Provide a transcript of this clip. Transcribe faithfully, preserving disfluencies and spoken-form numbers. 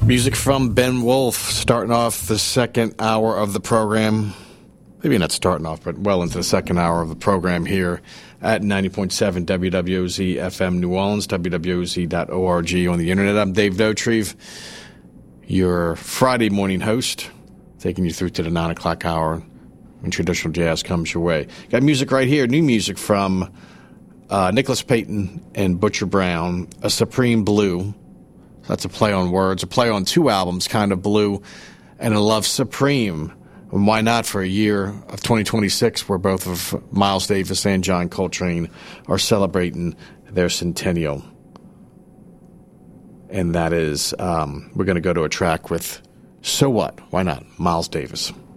Music from Ben Wolf, starting off the second hour of the program. Maybe not starting off, but well into the second hour of the program here at ninety point seven W W O Z F M New Orleans, W W O Z dot org on the internet. I'm Dave Dotrieve, your Friday morning host, taking you through to the nine o'clock hour when traditional jazz comes your way. Got music right here, new music from uh, Nicholas Payton and Butcher Brown, A Supreme Blue. That's a play on words, a play on two albums, Kind of Blue and A Love Supreme. And why not for a year of twenty twenty-six where both of Miles Davis and John Coltrane are celebrating their centennial. And that is, um, we're going to go to a track with So What? Why not? Miles Davis.